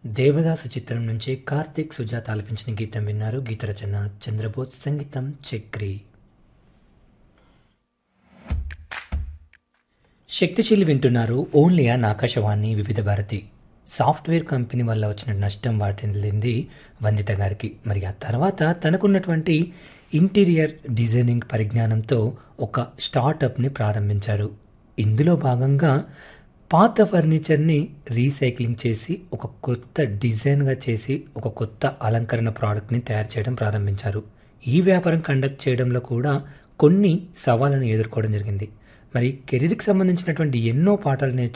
దేవదాసు చిత్రం నుంచి కార్తీక్ సుజాత ఆలపించిన గీతం విన్నారు. గీత రచన చంద్రబోస్, సంగీతం చక్రి. శక్తిశీలి వింటున్నారు. ఓన్లీ ఆన్ ఆకాశవాణి వివిధ భారతి. సాఫ్ట్వేర్ కంపెనీ వల్ల వచ్చిన నష్టం వాటిల్లింది వందిత గారికి. మరి ఆ తర్వాత తనకున్నటువంటి ఇంటీరియర్ డిజైనింగ్ పరిజ్ఞానంతో ఒక స్టార్టప్ని ప్రారంభించారు. ఇందులో భాగంగా పాత ఫర్నిచర్ని రీసైక్లింగ్ చేసి ఒక కొత్త డిజైన్గా చేసి ఒక కొత్త అలంకరణ ప్రోడక్ట్ని తయారు చేయడం ప్రారంభించారు. ఈ వ్యాపారం కండక్ట్ చేయడంలో కూడా కొన్ని సవాళ్ళను ఎదుర్కోవడం జరిగింది. మరి కెరీర్కి సంబంధించినటువంటి ఎన్నో పాఠాలు